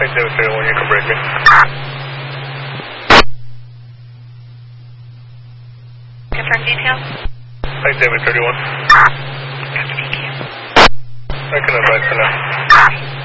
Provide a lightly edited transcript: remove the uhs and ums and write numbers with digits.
David 31, you can break me. Confirm details. David 31.